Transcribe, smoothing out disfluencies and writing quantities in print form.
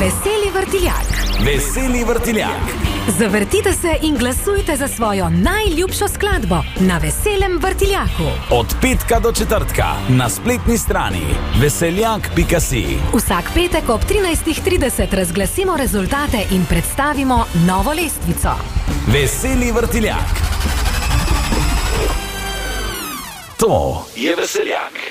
Veseli vrtiljak. Veseli vrtiljak. Zavrtite se in glasujte za svojo najljubšo skladbo na Veselem vrtiljaku. Od petka do četrtka na spletni strani veseljak.si. Vsak petek ob 13:30 razglasimo rezultate in predstavimo novo lestvico. Veseli vrtiljak. To je Veseljak.